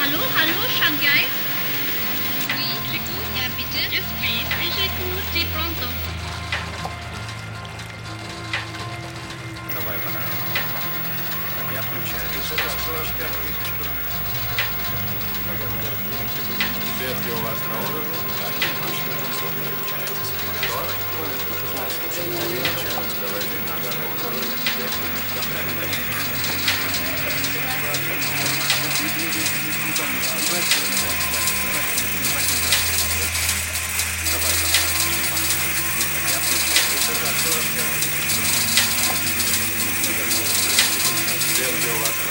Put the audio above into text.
Hallo, hallo, Shanghai. Oui, j'écoute. Ja, bitte. Yes, please. J'écoute. Di pronto. Давай, пора. Я включаю. Если у вас на уровне, машина включается. Если у вас